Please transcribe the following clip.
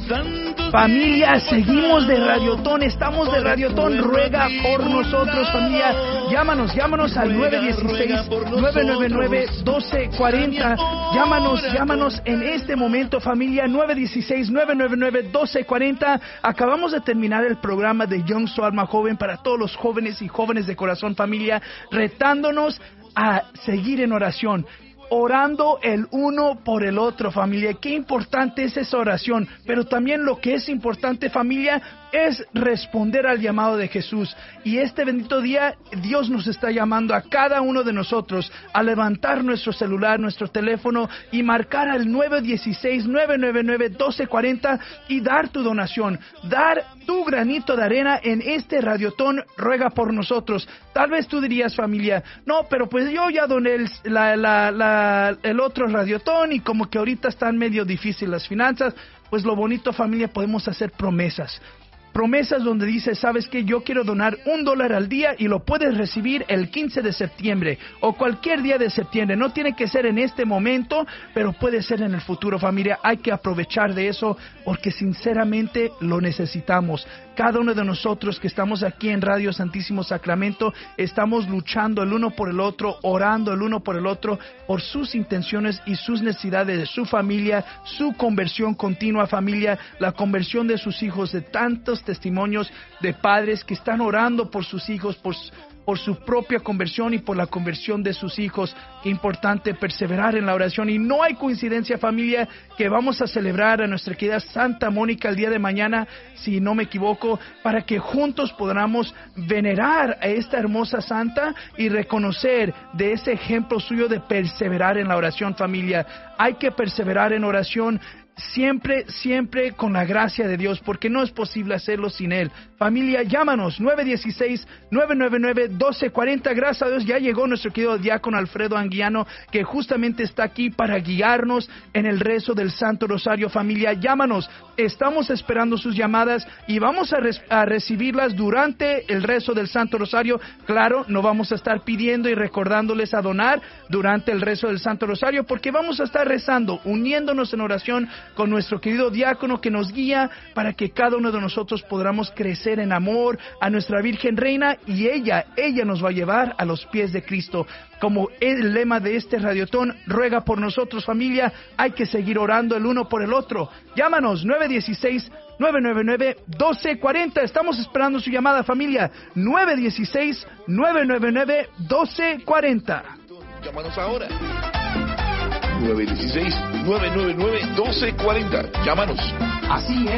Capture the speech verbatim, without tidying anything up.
Familia, seguimos de Radiotón, estamos de Radiotón, ruega por nosotros, familia. Llámanos, llámanos al nueve uno seis, nueve nueve nueve, uno dos cuatro cero. Llámanos, llámanos en este momento, familia, nueve uno seis, nueve nueve nueve, uno dos cuatro cero. Acabamos de terminar el programa de Young Su Alma Joven para todos los jóvenes y jóvenes de corazón, familia, retándonos a seguir en oración. Orando el uno por el otro, familia. Qué importante es esa oración, pero también lo que es importante, familia, es responder al llamado de Jesús. Y este bendito día, Dios nos está llamando a cada uno de nosotros a levantar nuestro celular, nuestro teléfono y marcar al nueve uno seis, nueve nueve nueve, uno dos cuatro cero y dar tu donación, dar tu granito de arena en este Radiotón, ruega por nosotros. Tal vez tú dirías, familia, no, pero pues yo ya doné el, la, la, la, el otro Radiotón y como que ahorita están medio difíciles las finanzas. Pues lo bonito, familia, podemos hacer promesas. Promesas donde dice, ¿sabes qué? Yo quiero donar un dólar al día y lo puedes recibir el quince de septiembre o cualquier día de septiembre. No tiene que ser en este momento, pero puede ser en el futuro, familia. Hay que aprovechar de eso porque sinceramente lo necesitamos. Cada uno de nosotros que estamos aquí en Radio Santísimo Sacramento, estamos luchando el uno por el otro, orando el uno por el otro, por sus intenciones y sus necesidades de su familia, su conversión continua, familia, la conversión de sus hijos, de tantos testimonios de padres que están orando por sus hijos, por, por su propia conversión y por la conversión de sus hijos. Qué importante perseverar en la oración. Y no hay coincidencia, familia, que vamos a celebrar a nuestra querida Santa Mónica el día de mañana, si no me equivoco, para que juntos podamos venerar a esta hermosa santa y reconocer de ese ejemplo suyo de perseverar en la oración, familia. Hay que perseverar en oración. Siempre, siempre con la gracia de Dios, porque no es posible hacerlo sin Él. Familia, llámanos, nueve uno seis, nueve nueve nueve, uno dos cuatro cero. Gracias a Dios, ya llegó nuestro querido diácono Alfredo Anguiano, que justamente está aquí para guiarnos en el rezo del Santo Rosario. Familia, llámanos, estamos esperando sus llamadas y vamos a, res- a recibirlas durante el rezo del Santo Rosario. Claro, no vamos a estar pidiendo y recordándoles a donar durante el rezo del Santo Rosario, porque vamos a estar rezando, uniéndonos en oración con nuestro querido diácono que nos guía para que cada uno de nosotros podamos crecer en amor a nuestra Virgen Reina, y ella, ella nos va a llevar a los pies de Cristo. Como el lema de este Radiotón, ruega por nosotros, familia. Hay que seguir orando el uno por el otro. Llámanos, nueve uno seis, nueve nueve nueve, uno dos cuatro cero. Estamos esperando su llamada, familia. nueve uno seis, nueve nueve nueve, uno dos cuatro cero. Llámanos ahora. nueve uno seis, nueve nueve nueve, uno dos cuatro cero. Llámanos. Así es.